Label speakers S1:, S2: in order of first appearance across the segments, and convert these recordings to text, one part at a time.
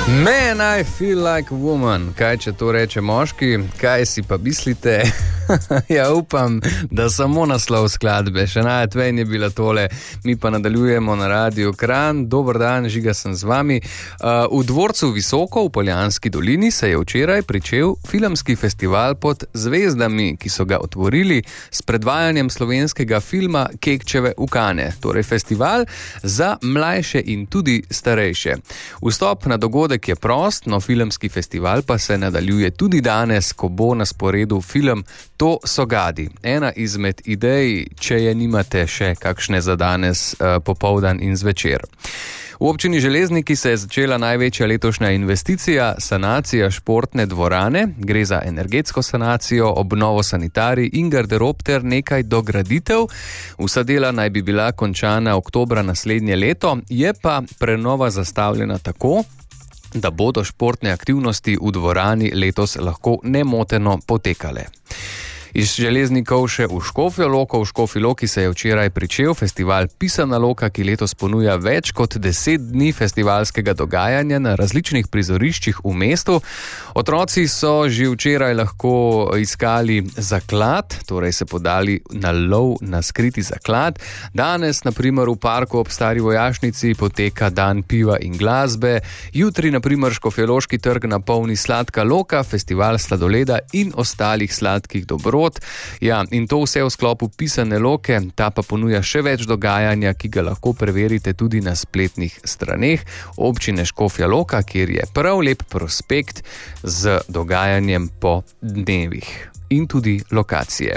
S1: Man, I feel like a woman. Kaj, če to reče moški? Kaj si pa mislite? Ja, upam, da samo naslov skladbe. Shania Twain je bila tole. Mi pa nadaljujemo na Radiu Kranj. Dober dan, Žiga sem z vami. V dvorcu Visoko v Poljanski dolini se je včeraj pričel filmski festival pod zvezdami, ki so ga otvorili s predvajanjem slovenskega filma Kekčeve ukane. Torej festival za mlajše in tudi starejše. Vstop na dogodek je prost, no filmski festival pa se nadaljuje tudi danes, ko bo na sporedu film To so gadi. Ena izmed idej, če je nimate še kakšne za danes popoldan in zvečer. V občini Železniki se je začela največja letošnja investicija, sanacija športne dvorane. Gre za energetsko sanacijo, obnovo sanitarij in garderob ter nekaj dograditev. Vsa dela naj bi bila končana oktobra naslednje leto, je pa prenova zastavljena tako, da bodo športne aktivnosti v dvorani letos lahko nemoteno potekale. Iz Železnikov še v Škofjo Loko. V Škofji Loki se je včeraj pričel festival Pisana Loka, ki letos ponuja več kot 10 dni festivalskega dogajanja na različnih prizoriščih v mestu. Otroci so že včeraj lahko iskali zaklad, torej se podali na lov na skriti zaklad. Danes, na primer, v parku ob Stari vojašnici poteka dan piva in glasbe. Jutri, na primer, Škofjeloški trg napolni Sladka Loka, festival sladoleda in ostalih sladkih dobrot. Ja, in to vse v sklopu Pisane Loke, ta pa ponuja še več dogajanja, ki ga lahko preverite tudi na spletnih straneh občine Škofja Loka, kjer je prav lep prospekt z dogajanjem po dnevih in tudi lokacije.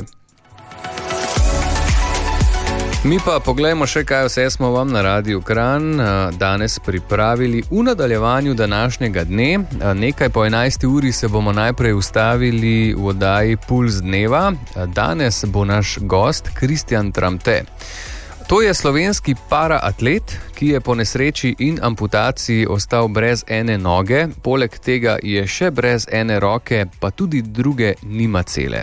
S1: Mi pa poglejmo še, kaj vse smo vam na Radiu Kranj danes pripravili v nadaljevanju današnjega dne. Nekaj po 11. uri se bomo najprej ustavili v oddaji Puls dneva. Danes bo naš gost Kristjan Tramte. To je slovenski paraatlet, ki je po nesreči in amputaciji ostal brez ene noge, poleg tega je še brez ene roke, pa tudi druge nima cele.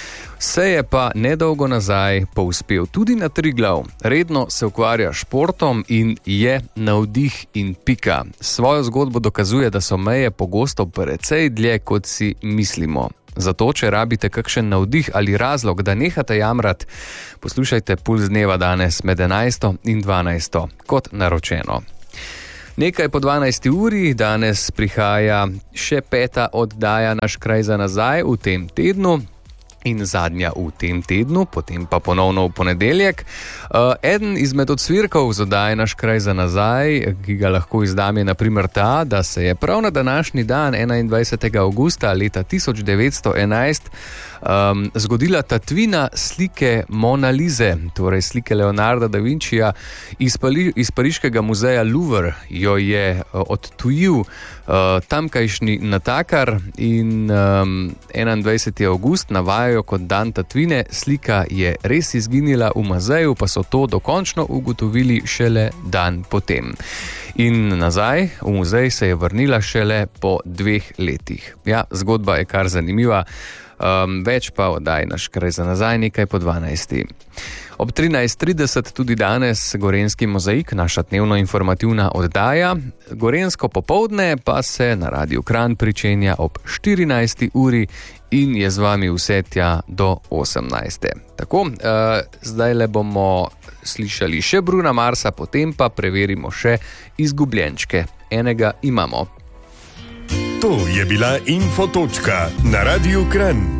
S1: Se je pa nedolgo nazaj povzpel tudi na Triglav. Redno se ukvarja športom in je navdih in pika. Svojo zgodbo dokazuje, da so meje pogosto precej dlje, kot si mislimo. Zato, če rabite kakšen navdih ali razlog, da nehate jamrati, poslušajte Puls dneva danes med 11. in 12. kot naročeno. Nekaj po 12. uri danes prihaja še 5. oddaja Naš kraj za nazaj v tem tednu. In zadnja v tem tednu, potem pa ponovno v ponedeljek. Eden izmed odsvirkov z oddaje Naš kraj za nazaj, ki ga lahko izdam, je na primer ta, da se je prav na današnji dan, 21. avgusta leta 1911, zgodila tatvina slike Mona Lise, torej slike Leonarda da Vincija iz pariškega muzeja Louvre. Jo je odtujil tamkajšnji natakar in 21. avgust navajajo kot dan tatvine. Slika je res izginila v muzeju, pa so to dokončno ugotovili šele dan potem. In nazaj v muzej se je vrnila šele po 2 letih. Ja, zgodba je kar zanimiva. Več pa oddaj Naš kraj za nazaj nekaj po 12. Ob 13.30 tudi danes Gorenjski mozaik, naša dnevno informativna oddaja. Gorenjsko popoldne pa se na Radiu Kranj pričenja ob 14. uri in je z vami vse tja do 18. Tako, zdaj le bomo slišali še Bruna Marsa, potem pa preverimo še izgubljenčke. Enega imamo.
S2: To je bila Infotočka na Radiu Kranj.